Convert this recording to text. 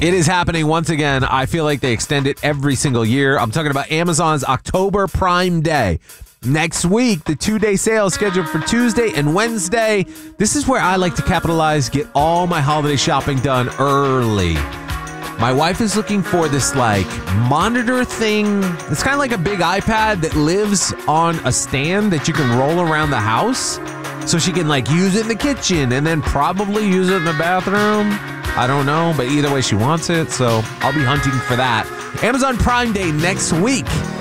It is happening once again. I feel like they extend it every single year. I'm talking about Amazon's October Prime Day. Next week, the 2-day sale is scheduled for Tuesday and Wednesday. This is where I like to capitalize, get all my holiday shopping done early. My wife is looking for this monitor thing. It's kind of like a big iPad that lives on a stand that you can roll around the house. So she can use it in the kitchen and then probably use it in the bathroom. I don't know, but either way she wants it. So I'll be hunting for that. Amazon Prime Day next week.